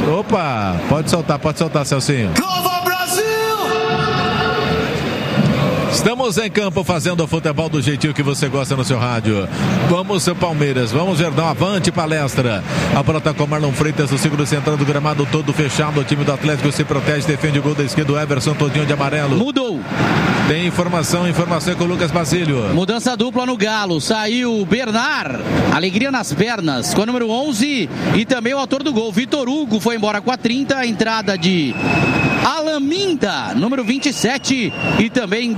Opa, pode soltar, Celcinho. Nova Brasil! Estamos em campo fazendo o futebol do jeitinho que você gosta no seu rádio. Vamos, seu Palmeiras, vamos, Verdão, avante palestra. A bola tá com o Marlon Freitas, o segundo central do gramado todo fechado. O time do Atlético se protege, defende o gol da esquerda, o Everson todinho de amarelo. Mudou. Tem informação com o Lucas Basílio. Mudança dupla no Galo, saiu Bernard, alegria nas pernas, com o número 11 e também o autor do gol, Vitor Hugo, foi embora com a 30, a entrada de Alaminda, número 27 e também